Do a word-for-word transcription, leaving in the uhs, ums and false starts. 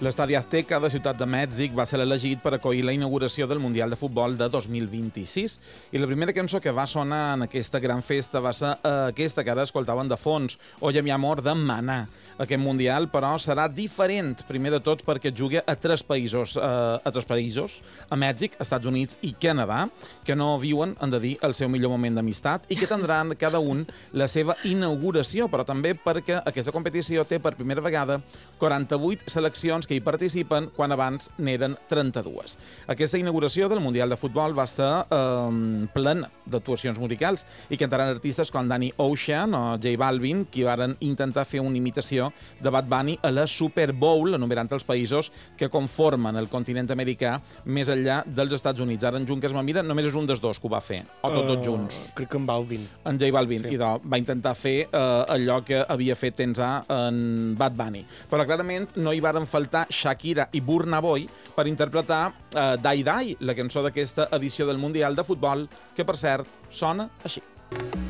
L'Estadi Azteca de Ciutat de Mèxic va ser elegit per acollir la inauguració del Mundial de Futbol de dos mil vint-i-sis i la primera cançó que va sonar en aquesta gran festa va ser aquesta que ara escoltaven de fons, Oye mi amor, de Maná. Aquest Mundial, però, serà diferent, primer de tot perquè juga a tres països, eh, a tres països, a Mèxic, Estats Units i Canadà, que no viuen, han de dir, el seu millor moment d'amistat i que tindran cada un la seva inauguració, però també perquè aquesta competició té per primera vegada quaranta-vuit seleccions que hi participen quan abans n'eren trenta-dues. Aquesta inauguració del Mundial de Futbol va ser eh, plena d'actuacions musicals i cantaran artistes com Danny Ocean o J Balvin, qui varen intentar fer una imitació de Bad Bunny a la Super Bowl, enumerant els països que conformen el continent americà més enllà dels Estats Units. Ara en Junqueras me mira, només és un dels dos que ho va fer, o tots uh, dos junts. Crec que en Balvin. En J Balvin, sí. Idò, va intentar fer uh, allò que havia fet Tenzà en Bad Bunny. Però clarament no hi varen faltar Shakira i Burna Boy per interpretar uh, Die Die, la cançó d'aquesta edició del Mundial de Futbol, que per cert sona així.